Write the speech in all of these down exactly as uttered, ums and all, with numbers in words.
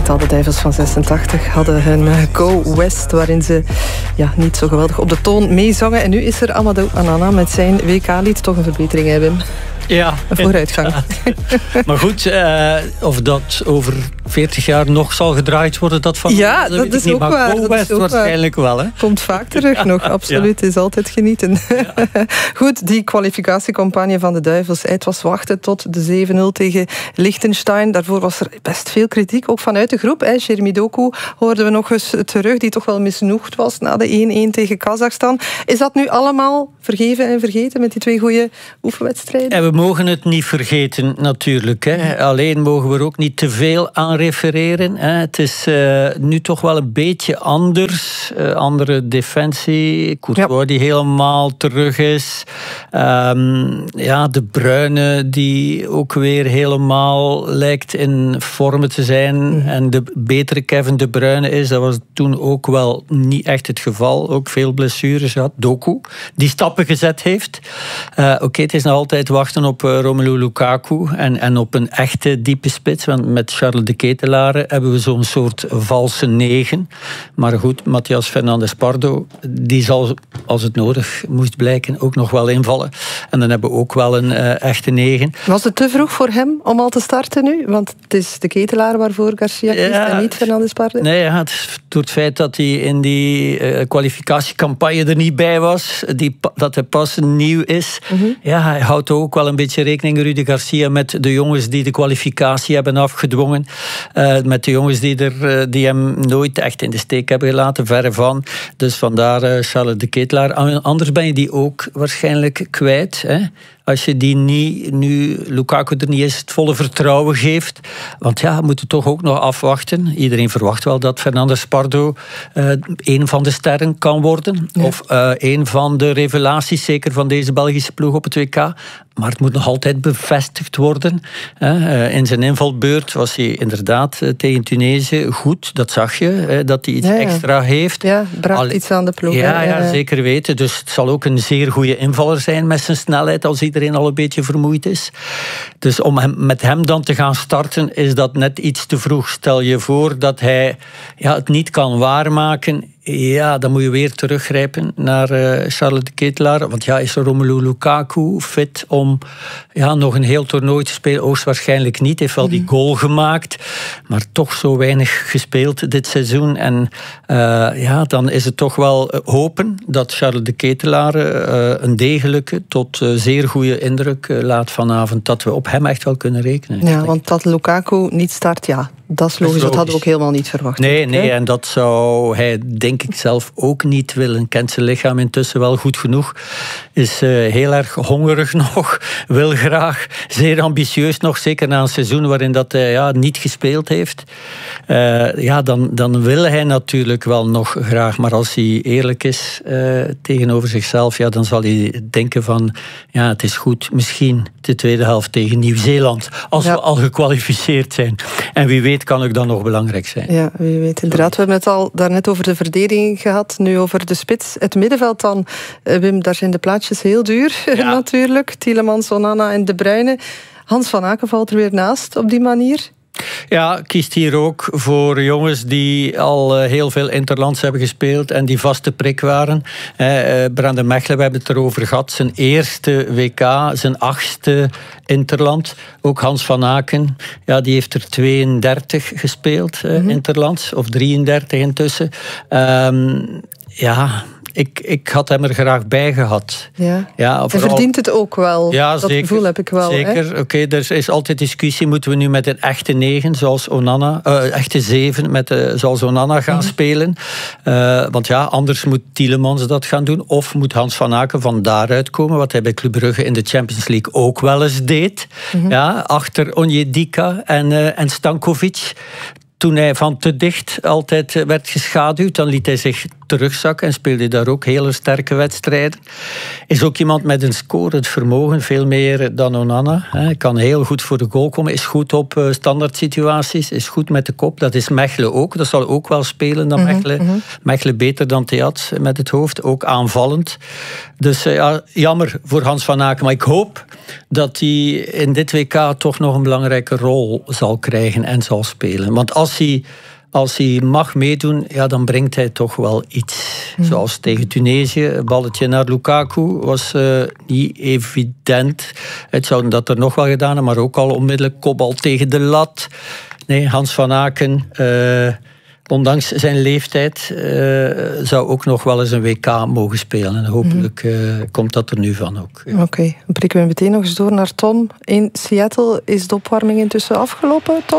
het al, de Duivels van zesentachtig hadden hun Go West, waarin ze ja, niet zo geweldig op de toon meezongen. En nu is er Amadou Onana met zijn W K-lied. Toch een verbetering, hè, Wim? Ja. Een vooruitgang. Maar goed, uh, of dat over veertig jaar nog zal gedraaid worden, dat van ja, dat, dat is niet, ook maar waar. Go West waarschijnlijk wel. Hè? Komt vaak terug nog, absoluut. Ja. Is altijd genieten. Ja. Goed, die kwalificatiecampagne van de Duivels. Het was wachten tot de zeven nul tegen Liechtenstein. Daarvoor was er best veel kritiek, ook vanuit de groep. Jeremy Doku hoorden we nog eens terug, die toch wel misnoegd was na de één één tegen Kazachstan. Is dat nu allemaal vergeven en vergeten met die twee goede oefenwedstrijden? En we mogen het niet vergeten, natuurlijk. Hè. Alleen mogen we er ook niet te veel aan refereren. Hè. Het is uh, nu toch wel een beetje anders. Uh, andere defensie. Courtois ja. die helemaal terug is. Um, ja, De Bruyne die ook weer helemaal lijkt in vorm te zijn. Mm. En de betere Kevin De Bruyne is. Dat was toen ook wel niet echt het geval. Ook veel blessures gehad. Doku, die stappen gezet heeft. Uh, Oké, okay, het is nog altijd wachten op uh, Romelu Lukaku en, en op een echte diepe spits. Want met Charles de Ketelaere hebben we zo'n soort valse negen. Maar goed, Matthias Fernandes Pardo, die zal, als het nodig moest blijken, ook nog wel invallen. En dan hebben we ook wel een uh, echte negen. Was het te vroeg voor hem om al te starten nu? Want het is de Ketelaere waarvoor Garcia kiest ja, en niet Fernandes Pardo. Nee, ja, het is door het feit dat hij in die uh, kwalificatiecampagne er niet bij was, die, dat hij pas nieuw is. Mm-hmm. Ja, hij houdt ook wel een beetje rekening, Rudi Garcia, met de jongens die de kwalificatie hebben afgedwongen. Uh, met de jongens die, er, uh, die hem nooit echt in de steek hebben gelaten, verre van. Dus vandaar uh, Charles de Ketelaere. Anders ben je die ook waarschijnlijk kwijt, hè? Als je die niet, nu Lukaku er niet eens het volle vertrouwen geeft. Want ja, we moeten toch ook nog afwachten. Iedereen verwacht wel dat Fernandes Pardo uh, een van de sterren kan worden. Ja. Of uh, een van de revelaties, zeker van deze Belgische ploeg op het W K. Maar het moet nog altijd bevestigd worden. In zijn invalbeurt was hij inderdaad tegen Tunesië goed. Dat zag je, dat hij iets ja, ja. extra heeft. Ja, bracht Al... iets aan de ploeg. Ja, ja, ja, zeker weten. Dus het zal ook een zeer goede invaller zijn met zijn snelheid, als iedereen al een beetje vermoeid is. Dus om hem, met hem dan te gaan starten, is dat net iets te vroeg. Stel je voor dat hij ja, het niet kan waarmaken. Ja, dan moet je weer teruggrijpen naar uh, Charles de Ketelaere. Want ja, is Romelu Lukaku fit om ja, nog een heel toernooi te spelen? Hoogstwaarschijnlijk niet. Hij heeft wel die goal gemaakt, maar toch zo weinig gespeeld dit seizoen. En uh, ja, dan is het toch wel hopen dat Charles de Ketelaere uh, een degelijke tot uh, zeer goede indruk uh, laat vanavond. Dat we op hem echt wel kunnen rekenen. Ja, want dat Lukaku niet start, ja, dat is logisch. Dat, is logisch. Dat hadden we ook helemaal niet verwacht. Nee, nee, en dat zou hij, denk ik, zelf ook niet willen. Kent zijn lichaam intussen wel goed genoeg. Is uh, heel erg hongerig nog. Wil graag. Zeer ambitieus nog. Zeker na een seizoen waarin dat hij ja, niet gespeeld heeft. Uh, ja, dan, dan wil hij natuurlijk wel nog graag. Maar als hij eerlijk is uh, tegenover zichzelf, ja, dan zal hij denken van ja, het is goed. Misschien de tweede helft tegen Nieuw-Zeeland. Als ja. we al gekwalificeerd zijn. En wie weet kan ook dan nog belangrijk zijn. Ja, wie weet. Inderdaad, we hebben het al daarnet over de verdediging gehad. Nu over de spits. Het middenveld dan, Wim, daar zijn de plaatjes heel duur ja. natuurlijk. Tielemans, Onana en De Bruyne. Hans van Aken valt er weer naast op die manier. Ja, kiest hier ook voor jongens die al heel veel interlands hebben gespeeld en die vaste prik waren. Eh, Brandon Mechelen, we hebben het erover gehad. Zijn eerste W K, zijn achtste interland. Ook Hans van Aken, ja, die heeft er tweeëndertig gespeeld, eh, mm-hmm. interlands. Of drieëndertig intussen. Um, ja... Ik, ik had hem er graag bij gehad. Ja. Ja, hij verdient het ook wel. Ja, dat zeker, gevoel heb ik wel. Zeker. Oké, okay, er is altijd discussie. Moeten we nu met een echte negen, zoals Onana, uh, echte zeven, met, uh, zoals Onana gaan mm-hmm. spelen? Uh, want ja, anders moet Tielemans dat gaan doen. Of moet Hans van Aken van daaruit komen, wat hij bij Club Brugge in de Champions League ook wel eens deed. Mm-hmm. Ja, achter Onyedika en, uh, en Stankovic. Toen hij van te dicht altijd werd geschaduwd, dan liet hij zich terugzakken en speelde daar ook hele sterke wedstrijden. Is ook iemand met een scorend vermogen, veel meer dan Onana. Hij kan heel goed voor de goal komen, is goed op uh, standaard situaties, is goed met de kop. Dat is Mechelen ook, dat zal ook wel spelen dan Mechelen. Mm-hmm. Mechelen beter dan Theat met het hoofd, ook aanvallend. Dus uh, ja, jammer voor Hans van Aken, maar ik hoop dat hij in dit W K toch nog een belangrijke rol zal krijgen en zal spelen. Want als hij Als hij mag meedoen, ja, dan brengt hij toch wel iets. Mm. Zoals tegen Tunesië, een balletje naar Lukaku was uh, niet evident. Het zouden dat er nog wel gedaan hebben, maar ook al onmiddellijk kopbal tegen de lat. Nee, Hans van Aken, uh, ondanks zijn leeftijd, uh, zou ook nog wel eens een W K mogen spelen. En hopelijk uh, komt dat er nu van ook. Ja. Oké, okay. Dan prikken we meteen nog eens door naar Tom. In Seattle is de opwarming intussen afgelopen, Tom?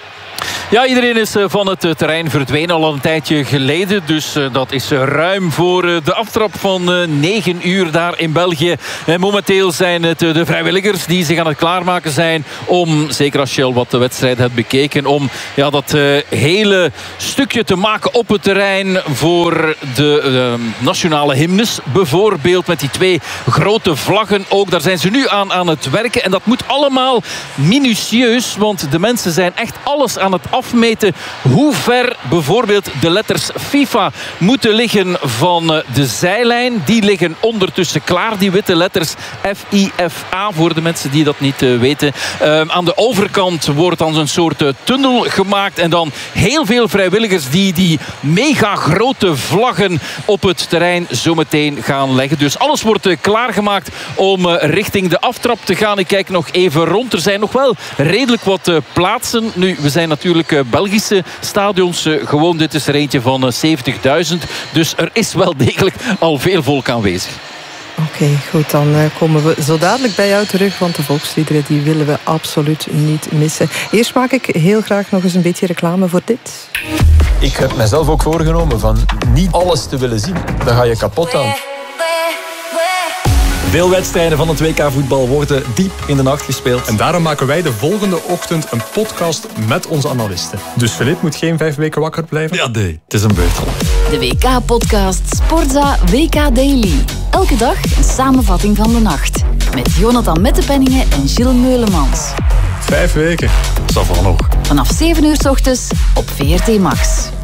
Ja, iedereen is van het terrein verdwenen al een tijdje geleden. Dus dat is ruim voor de aftrap van negen uur daar in België. En momenteel zijn het de vrijwilligers die zich aan het klaarmaken zijn om, zeker als je al wat de wedstrijd hebt bekeken, om ja, dat hele stukje te maken op het terrein voor de uh, nationale hymnes. Bijvoorbeeld met die twee grote vlaggen ook. Daar zijn ze nu aan aan het werken. En dat moet allemaal minutieus, want de mensen zijn echt alles aan het afmeten hoe ver bijvoorbeeld de letters FIFA moeten liggen van de zijlijn. Die liggen ondertussen klaar, die witte letters F I F A, voor de mensen die dat niet uh, weten. Uh, aan de overkant wordt dan een soort uh, tunnel gemaakt en dan heel veel vrijwilligers die die mega grote vlaggen op het terrein zometeen gaan leggen. Dus alles wordt uh, klaargemaakt om uh, richting de aftrap te gaan. Ik kijk nog even rond. Er zijn nog wel redelijk wat uh, plaatsen. Nu, we zijn natuurlijk uh, Belgische stadions. Uh, gewoon, dit is er eentje van uh, zeventigduizend. Dus er is wel degelijk al veel volk aanwezig. Oké, okay, goed. Dan uh, komen we zo dadelijk bij jou terug. Want de volksliederen die willen we absoluut niet missen. Eerst maak ik heel graag nog eens een beetje reclame voor dit. Ik heb mezelf ook voorgenomen van niet alles te willen zien. Dan ga je kapot aan. Veel wedstrijden van het W K voetbal worden diep in de nacht gespeeld. En daarom maken wij de volgende ochtend een podcast met onze analisten. Dus Filip moet geen vijf weken wakker blijven. Ja, nee, het is een beurt. De W K-podcast Sportza W K Daily. Elke dag een samenvatting van de nacht. Met Jonathan Mettepenningen en Gilles Meulemans. Vijf weken. Dat is nog. Vanaf zeven uur 's ochtends op V R T Max.